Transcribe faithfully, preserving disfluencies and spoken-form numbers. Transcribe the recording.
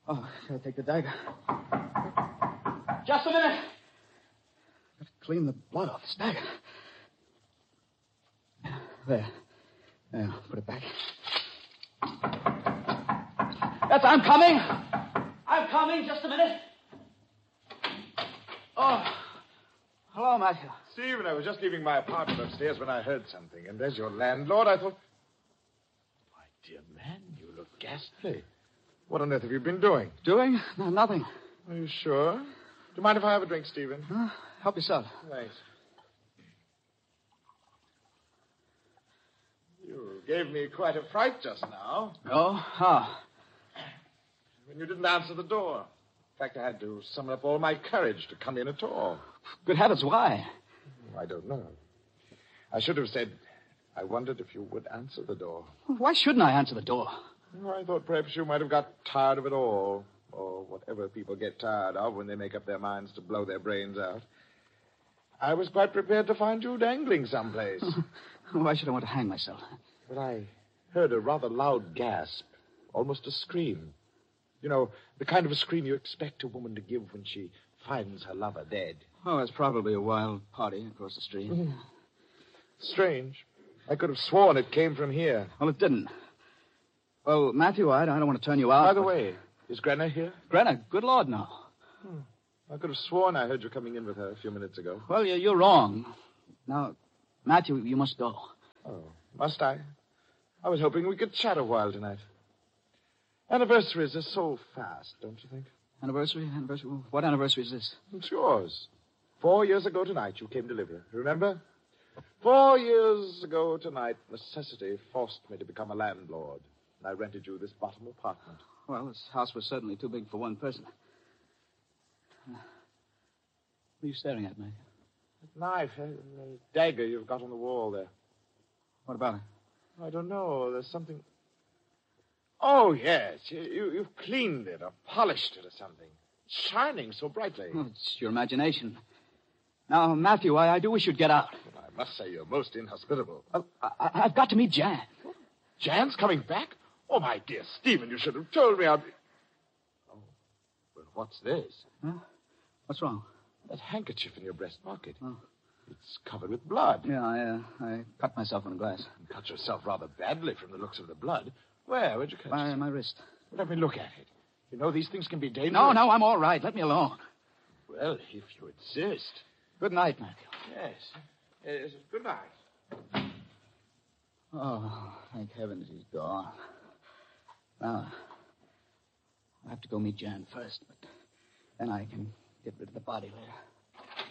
Oh, gotta take the dagger. Just a minute. Gotta clean the blood off this dagger. There. There, put it back. That's, I'm coming. I'm coming. Just a minute. Oh. Hello, Matthew. Stephen, I was just leaving my apartment upstairs when I heard something. And as your landlord, I thought... My dear man, you look ghastly. What on earth have you been doing? Doing? No, nothing. Are you sure? Do you mind if I have a drink, Stephen? Huh? Help yourself. Thanks. You gave me quite a fright just now. Oh? How? When you didn't answer the door. In fact, I had to summon up all my courage to come in at all. Good heavens, why? I don't know. I should have said, I wondered if you would answer the door. Why shouldn't I answer the door? I thought perhaps you might have got tired of it all, or whatever people get tired of when they make up their minds to blow their brains out. I was quite prepared to find you dangling someplace. Why should I want to hang myself? But I heard a rather loud gasp, almost a scream. You know, the kind of a scream you expect a woman to give when she finds her lover dead. Oh, it's probably a wild party across the street. Mm. Strange. I could have sworn it came from here. Well, it didn't. Well, Matthew, I, I don't want to turn you out. By the but... way, is Grenna here? Grenna? Good Lord, no. Hmm. I could have sworn I heard you coming in with her a few minutes ago. Well, you're, you're wrong. Now, Matthew, you must go. Oh, must I? I was hoping we could chat a while tonight. Anniversaries are so fast, don't you think? Anniversary? Anniversary? What anniversary is this? It's yours. Four years ago tonight, you came to live here. Remember? Four years ago tonight, necessity forced me to become a landlord. And I rented you this bottom apartment. Well, this house was certainly too big for one person. Uh, what are you staring at, Matthew? That knife, a, a dagger you've got on the wall there. What about it? I don't know. There's something... Oh, yes. You, you, you've cleaned it or polished it or something. It's shining so brightly. Oh, it's your imagination. Now, Matthew, I, I do wish you'd get out. Well, I must say you're most inhospitable. Well, I, I've got to meet Jan. Jan's coming back? Oh, my dear Stephen, you should have told me. I'd... Oh, well, what's this? Huh? What's wrong? That handkerchief in your breast pocket. Oh. It's covered with blood. Yeah, I, uh, I cut myself on the glass. You cut yourself rather badly from the looks of the blood. Where? Where'd you cut My, yourself? my wrist. Let me look at it. You know, these things can be dangerous. No, no, I'm all right. Let me alone. Well, if you insist. Good night, Matthew. Yes. yes. Good night. Oh, thank heavens he's gone. Now, I have to go meet Jan first, but then I can get rid of the body later.